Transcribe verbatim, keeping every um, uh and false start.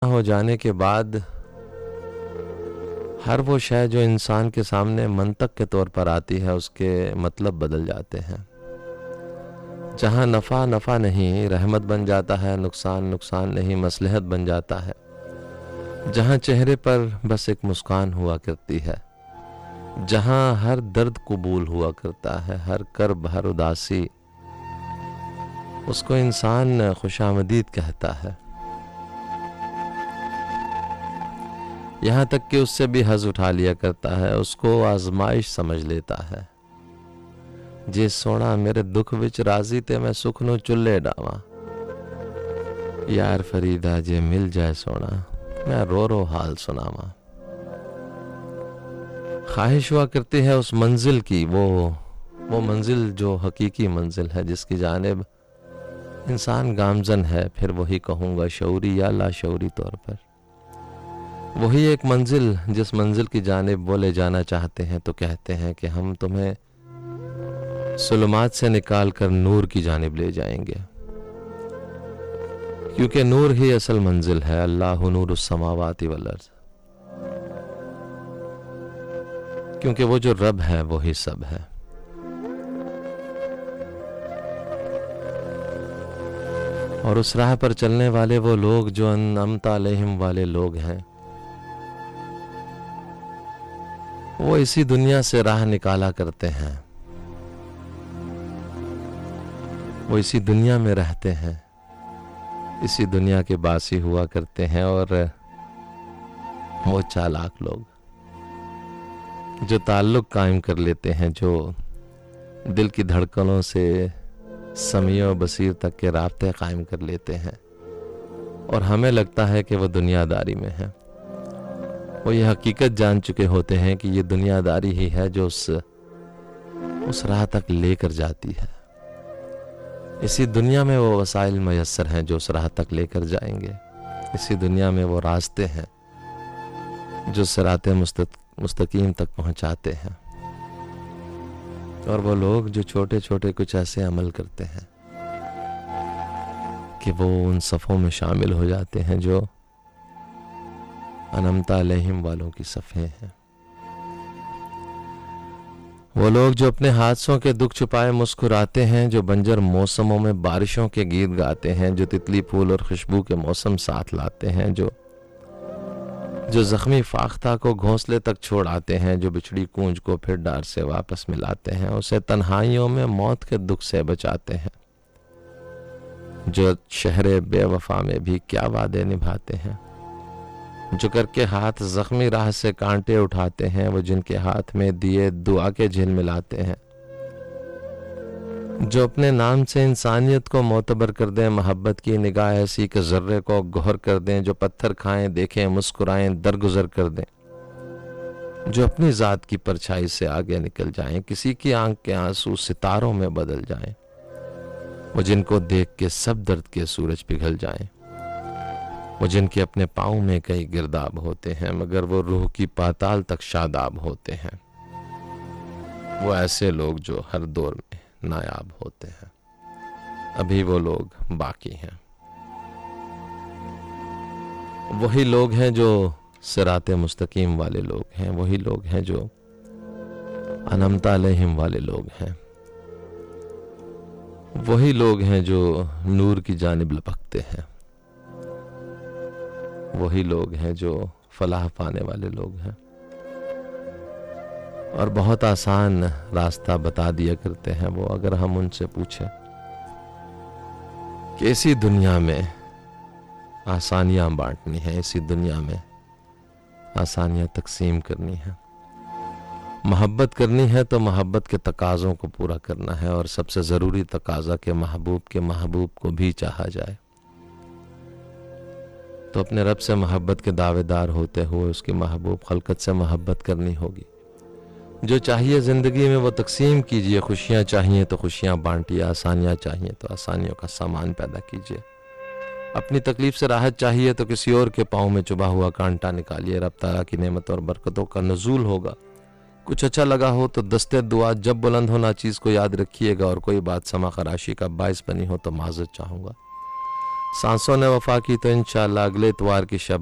हो जाने के बाद हर वो शय जो इंसान के सामने मंतक के तौर पर आती है उसके मतलब बदल जाते हैं। जहाँ नफ़ा नफ़ा नहीं रहमत बन जाता है, नुकसान नुकसान नहीं मसलहत बन जाता है। जहाँ चेहरे पर बस एक मुस्कान हुआ करती है, जहाँ हर दर्द कबूल हुआ करता है, हर कर्ब हर उदासी उसको इंसान खुशामदीद कहता है। यहाँ तक कि उससे भी हज़ उठा लिया करता है, उसको आजमाइश समझ लेता है। जे सोना मेरे दुख विच राजी ते मैं सुख नु चुल्ले डावा। यार फरीदा जे मिल जाए सोना मैं रो रो हाल सुनावा। ख्वाहिश हुआ करती है उस मंजिल की, वो वो मंजिल जो हकीकी मंजिल है, जिसकी जानिब इंसान गामजन है। फिर वही कहूँगा शऊरी या लाशऊरी तौर पर वही एक मंजिल जिस मंजिल की जानिब वो ले जाना चाहते हैं तो कहते हैं कि हम तुम्हें सुलमात से निकाल कर नूर की जानिब ले जाएंगे, क्योंकि नूर ही असल मंजिल है। अल्लाहु नूरुस समावाति वल अर्ज़, क्योंकि वो जो रब है वो ही सब है। और उस राह पर चलने वाले वो लोग जो अनअमता अलैहिम वाले लोग हैं, वो इसी दुनिया से राह निकाला करते हैं, वो इसी दुनिया में रहते हैं, इसी दुनिया के बासी हुआ करते हैं। और वो चालाक लोग जो ताल्लुक कायम कर लेते हैं, जो दिल की धड़कनों से समीओ बसीर तक के राब्ते कायम कर लेते हैं, और हमें लगता है कि वो दुनियादारी में है। वो ये हकीकत जान चुके होते हैं कि ये दुनियादारी ही है जो उस उस राह तक लेकर जाती है। इसी दुनिया में वो वसाइल मयस्सर हैं जो उस राह तक लेकर जाएंगे। इसी दुनिया में वो रास्ते हैं जो सिराते मुस्तकीम तक पहुंचाते हैं। और वो लोग जो छोटे छोटे कुछ ऐसे अमल करते हैं कि वो उन सफ़ों में शामिल हो जाते हैं जो अनमता अलैहिम वालों की सफ़ें हैं। वो लोग जो अपने हादसों के दुख छुपाए मुस्कुराते हैं, जो बंजर मौसमों में बारिशों के गीत गाते हैं, जो तितली फूल और खुशबू के मौसम साथ लाते हैं, जो जो जख्मी फाख्ता को घोंसले तक छोड़ आते हैं, जो बिछड़ी कूंज को फिर डार से वापस मिलाते हैं, उसे तन्हाइयों में मौत के दुख से बचाते हैं, जो शहरे बेवफा में भी क्या वादे निभाते हैं, जो करके हाथ जख्मी राह से कांटे उठाते हैं, वो जिनके हाथ में दिए दुआ के झिल मिलाते हैं, जो अपने नाम से इंसानियत को मोतबर कर दें, मोहब्बत की निगाह ऐसी कि जर्रे को गौहर कर दें, जो पत्थर खाएं देखें मुस्कुराएं दरगुजर कर दें, जो अपनी ज़ात की परछाई से आगे निकल जाएं, किसी की आंख के आंसू सितारों में बदल जाएं, वो जिनको देख के सब दर्द के सूरज पिघल जाएं, वो जिनके अपने पाँव में कई गिरदाब होते हैं मगर वो रूह की पाताल तक शादाब होते हैं। वो ऐसे लोग जो हर दौर में नायाब होते हैं, अभी वो लोग बाकी हैं। वही लोग हैं जो सिराते मुस्तकीम वाले लोग हैं, वही लोग हैं जो अनमता अलैहिम वाले लोग हैं, वही लोग हैं जो नूर की जानिब लपकते हैं, वही लोग हैं जो फलाह पाने वाले लोग हैं। और बहुत आसान रास्ता बता दिया करते हैं वो। अगर हम उनसे पूछें कि इसी दुनिया में आसानियां बांटनी है, इसी दुनिया में आसानियां तकसीम करनी है, मोहब्बत करनी है तो मोहब्बत के तकाज़ों को पूरा करना है, और सबसे ज़रूरी तकाज़ा के महबूब के महबूब को भी चाहा जाए, तो अपने रब से मोहब्बत के दावेदार होते हुए उसकी महबूब खलकत से मोहब्बत करनी होगी। जो चाहिए ज़िंदगी में वो तकसीम कीजिए, खुशियाँ चाहिए तो खुशियाँ बांटिए, आसानियाँ चाहिए तो आसानियों का सामान पैदा कीजिए, अपनी तकलीफ से राहत चाहिए तो किसी और के पाँव में चुभा हुआ कांटा निकालिए। रब ताला की नेमत और बरकतों का नज़ूल होगा। कुछ अच्छा लगा हो तो दस्ते दुआ जब बुलंद होना चीज़ को याद रखिएगा, और कोई बात समा खराशी का बायस बनी हो तो माज़रत चाहूँगा। सांसों ने वफा की तो इंशाल्लाह अगले इतवार की शब